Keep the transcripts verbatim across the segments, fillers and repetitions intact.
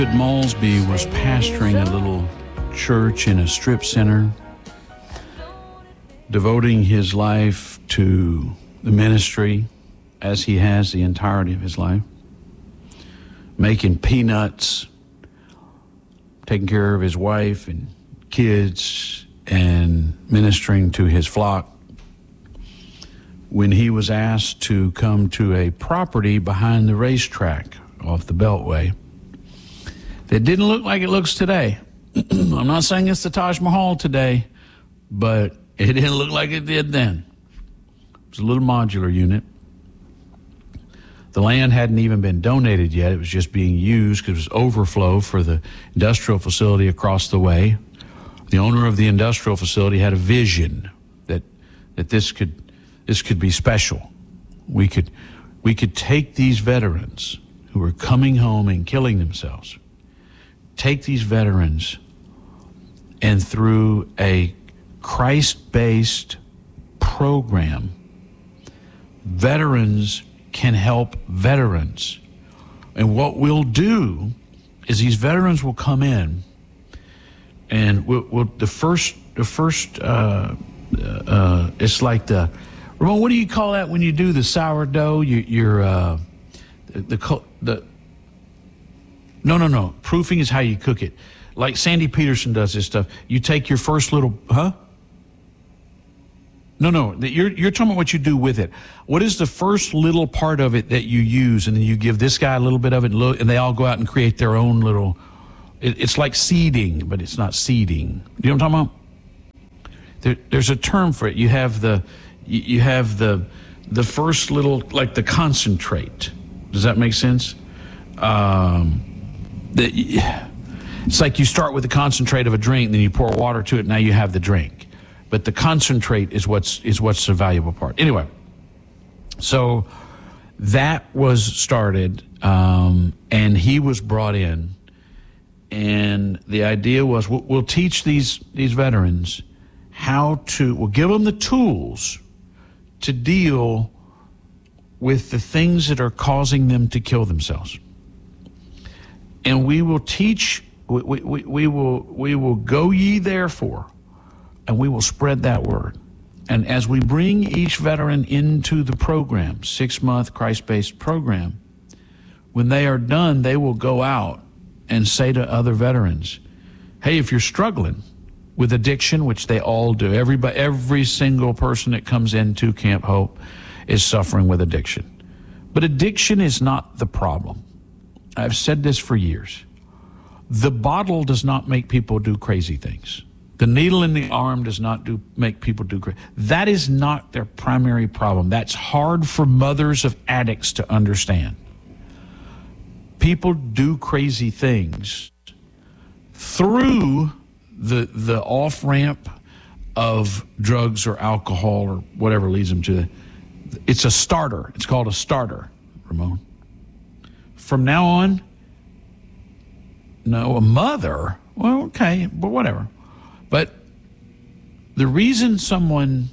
Malsby was pastoring a little church in a strip center, devoting his life to the ministry as he has the entirety of his life, making peanuts, taking care of his wife and kids, and ministering to his flock. When he was asked to come to a property behind the racetrack off the Beltway, it didn't look like it looks today. I'm not saying it's the Taj Mahal today, but it didn't look like it did then. It was a little modular unit. The land hadn't even been donated yet. It was just being used because it was overflow for the industrial facility across the way. The owner of the industrial facility had a vision that that this could this could be special. We could we could take these veterans who were coming home and killing themselves, take these veterans, and through a Christ-based program, veterans can help veterans. And what we'll do is these veterans will come in, and we'll, we'll the first the first uh, uh, it's like the Ramon, what do you call that when you do the sourdough? You, you're uh, the, the the No, no, no. Proofing is how you cook it. Like Sandy Peterson does this stuff. You take your first little, huh? No, no. You're, you're talking about what you do with it. What is the first little part of it that you use, and then you give this guy a little bit of it, and they all go out and create their own little, it, it's like seeding, but it's not seeding. You know what I'm talking about? There, there's a term for it. You have the, you have the, the first little, like the concentrate. Does that make sense? Um... The, it's like you start with the concentrate of a drink, then you pour water to it, now you have the drink. But the concentrate is what's is what's the valuable part. Anyway, so that was started, um, and he was brought in, and the idea was we'll, we'll teach these these veterans how to, we'll give them the tools to deal with the things that are causing them to kill themselves. And we will teach, we, we, we will we will go ye therefore, and we will spread that word. And as we bring each veteran into the program, six-month Christ-based program, when they are done, they will go out and say to other veterans, hey, if you're struggling with addiction, which they all do, everybody, every single person that comes into Camp Hope is suffering with addiction. But addiction is not the problem. I've said this for years. The bottle does not make people do crazy things. The needle in the arm does not do make people do crazy. That is not their primary problem. That's hard for mothers of addicts to understand. People do crazy things through the the off-ramp of drugs or alcohol or whatever leads them to. It's a starter. It's called a starter, Ramon. From now on, no, a mother, well, okay, but whatever. But the reason someone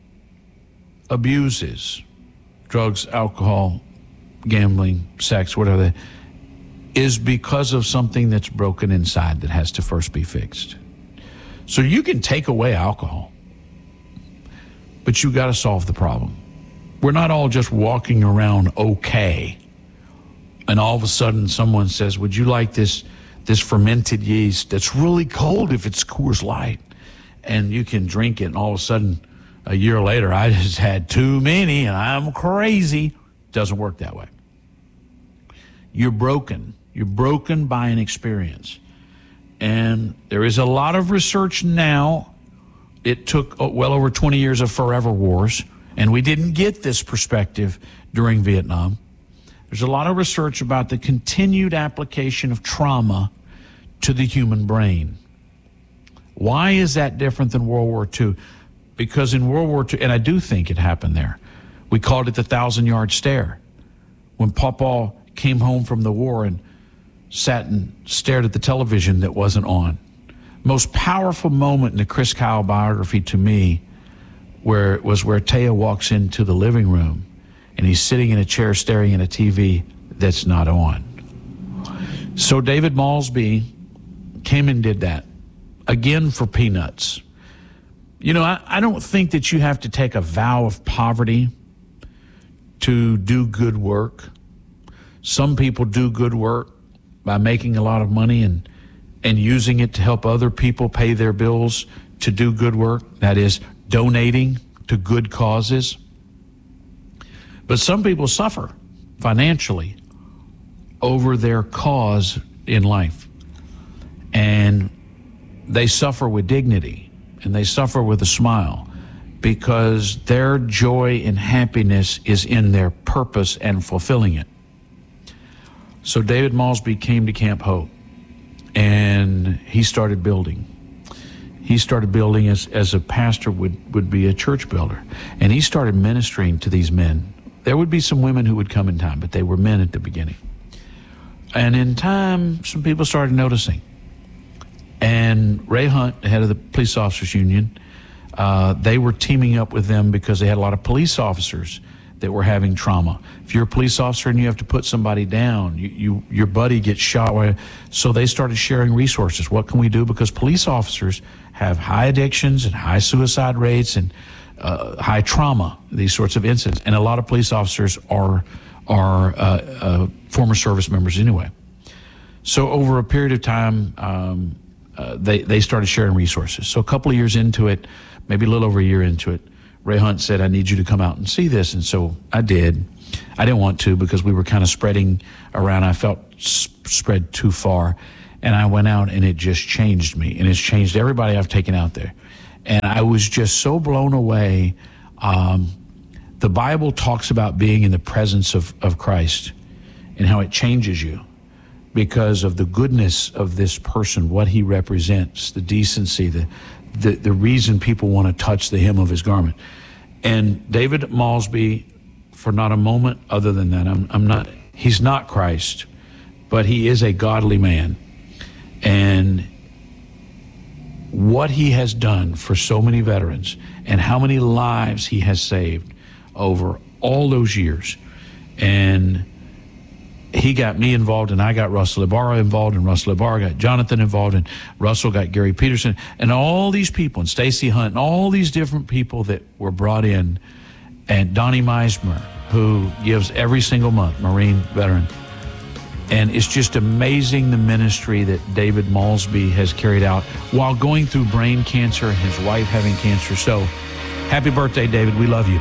abuses drugs, alcohol, gambling, sex, whatever, that, is because of something that's broken inside that has to first be fixed. So you can take away alcohol, but you got to solve the problem. We're not all just walking around okay, and all of a sudden someone says, would you like this this fermented yeast that's really cold if it's Coors Light? And you can drink it, and all of a sudden, a year later, I just had too many, and I'm crazy. Doesn't work that way. You're broken. You're broken by an experience. And there is a lot of research now. It took well over twenty years of forever wars, and we didn't get this perspective during Vietnam. There's a lot of research about the continued application of trauma to the human brain. Why is that different than World War Two? Because in World War Two, and I do think it happened there, we called it the thousand-yard stare. When Papa came home from the war and sat and stared at the television that wasn't on. Most powerful moment in the Chris Kyle biography to me where it was where Taya walks into the living room and he's sitting in a chair staring at a T V that's not on. So David Maulsby came and did that, again for peanuts. You know, I, I don't think that you have to take a vow of poverty to do good work. Some people do good work by making a lot of money and, and using it to help other people pay their bills to do good work, that is, donating to good causes. But some people suffer financially over their cause in life. And they suffer with dignity, and they suffer with a smile, because their joy and happiness is in their purpose and fulfilling it. So David Maulsby came to Camp Hope, and he started building. He started building as, as a pastor would, would be a church builder. And he started ministering to these men. There would be some women who would come in time, but they were men at the beginning. And in time, some people started noticing. And Ray Hunt, the head of the Police Officers Union, uh, they were teaming up with them because they had a lot of police officers that were having trauma. If you're a police officer and you have to put somebody down, you, you your buddy gets shot. So they started sharing resources. What can we do? Because police officers have high addictions and high suicide rates and uh, high trauma, these sorts of incidents. And a lot of police officers are, are uh, uh, former service members anyway. So over a period of time, um, uh, they, they started sharing resources. So a couple of years into it, maybe a little over a year into it, Ray Hunt said, I need you to come out and see this. And so I did. I didn't want to because we were kind of spreading around. I felt s- spread too far. And I went out, and it just changed me. And it's changed everybody I've taken out there. And I was just so blown away. Um, the Bible talks about being in the presence of, of Christ and how it changes you because of the goodness of this person, what he represents, the decency, the The, the reason people want to touch the hem of his garment. And David Maulsby, for not a moment other than that, I'm, I'm not, he's not Christ, but he is a godly man. And what he has done for so many veterans and how many lives he has saved over all those years. And he got me involved, and I got Russell Ibarra involved, and Russell Ibarra got Jonathan involved, and Russell got Gary Peterson, and all these people, and Stacy Hunt, and all these different people that were brought in, and Donnie Meismer, who gives every single month, Marine veteran. And it's just amazing the ministry that David Maulsby has carried out while going through brain cancer and his wife having cancer. So happy birthday, David. We love you.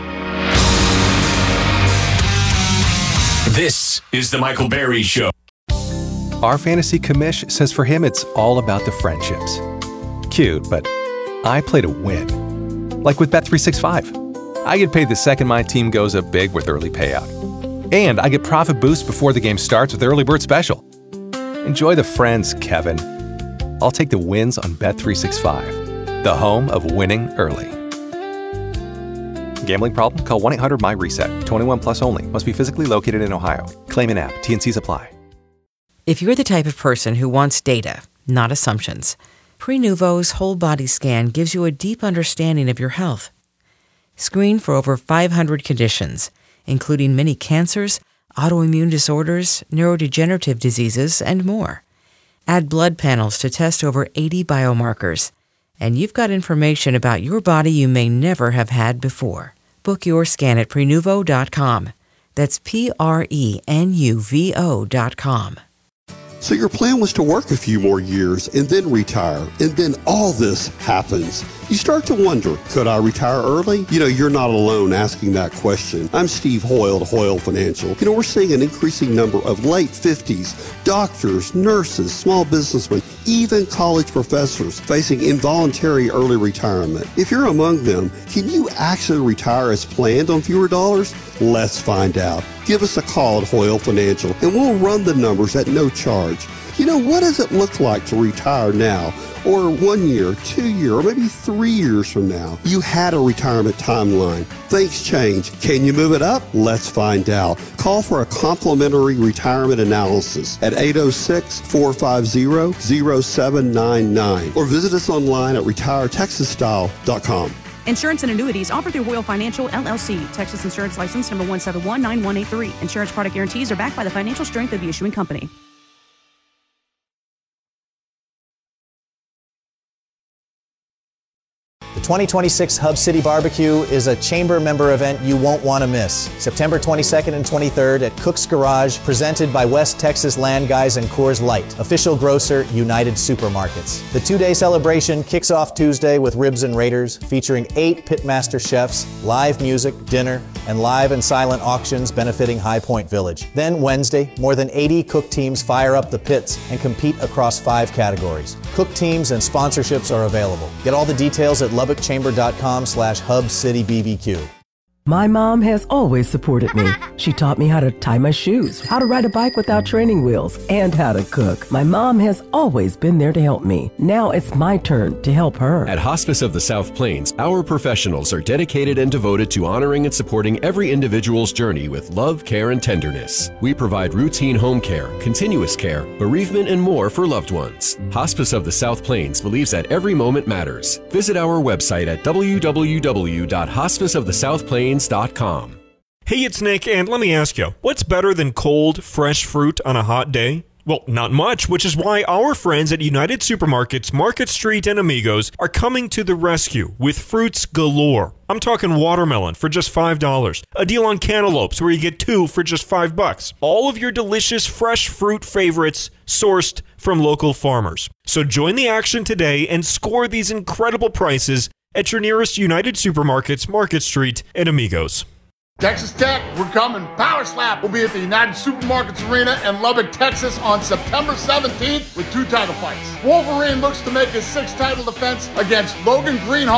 This is the Michael Berry Show. Our fantasy commish says for him it's all about the friendships. Cute, but I play to win. Like with Bet three sixty-five. I get paid the second my team goes up big with early payout. And I get profit boost before the game starts with Early Bird Special. Enjoy the friends, Kevin. I'll take the wins on Bet three sixty-five, the home of winning early. Gambling problem? Call one eight hundred M Y reset. twenty-one plus only. Must be physically located in Ohio. Claim in app. T and C's apply. If you're the type of person who wants data, not assumptions, Prenuvo's whole body scan gives you a deep understanding of your health. Screen for over five hundred conditions, including many cancers, autoimmune disorders, neurodegenerative diseases, and more. Add blood panels to test over eighty biomarkers. And you've got information about your body you may never have had before. Book your scan at Prenuvo dot com. That's P R E N U V O dot com. So your plan was to work a few more years and then retire, and then all this happens. You start to wonder, could I retire early? You know, you're not alone asking that question. I'm Steve Hoyle at Hoyle Financial. You know, we're seeing an increasing number of late fifties, doctors, nurses, small businessmen, even college professors facing involuntary early retirement. If you're among them, can you actually retire as planned on fewer dollars? Let's find out. Give us a call at Hoyle Financial, and we'll run the numbers at no charge. You know, what does it look like to retire now, or one year, two year, or maybe three years from now? You had a retirement timeline. Things change. Can you move it up? Let's find out. Call for a complimentary retirement analysis at eight oh six, four five zero, zero seven nine nine or visit us online at retire texas style dot com. Insurance and annuities offered through Hoyle Financial, L L C. Texas Insurance License number one seven one nine one eight three. Insurance product guarantees are backed by the financial strength of the issuing company. The twenty twenty-six Hub City Barbecue is a chamber member event you won't want to miss. September twenty-second and twenty-third at Cook's Garage, presented by West Texas Land Guys and Coors Light, official grocer United Supermarkets. The two-day celebration kicks off Tuesday with Ribs and Raiders, featuring eight pitmaster chefs, live music, dinner, and live and silent auctions benefiting High Point Village. Then Wednesday, more than eighty cook teams fire up the pits and compete across five categories. Cook teams and sponsorships are available. Get all the details at lubbock chamber dot com slash hub city b b q. My mom has always supported me. She taught me how to tie my shoes, how to ride a bike without training wheels, and how to cook. My mom has always been there to help me. Now it's my turn to help her. At Hospice of the South Plains, our professionals are dedicated and devoted to honoring and supporting every individual's journey with love, care, and tenderness. We provide routine home care, continuous care, bereavement, and more for loved ones. Hospice of the South Plains believes that every moment matters. Visit our website at w w w dot hospice of the south plains dot com. Hey, it's Nick, and let me ask you, what's better than cold, fresh fruit on a hot day? Well, not much, which is why our friends at United Supermarkets, Market Street, and Amigos are coming to the rescue with fruits galore. I'm talking watermelon for just five dollars, a deal on cantaloupes where you get two for just five bucks. All of your delicious fresh fruit favorites sourced from local farmers. So join the action today and score these incredible prices at your nearest United Supermarkets, Market Street, and Amigos. Texas Tech, we're coming. Power Slap will be at the United Supermarkets Arena in Lubbock, Texas on September seventeenth with two title fights. Wolverine looks to make his sixth title defense against Logan Greenhalgh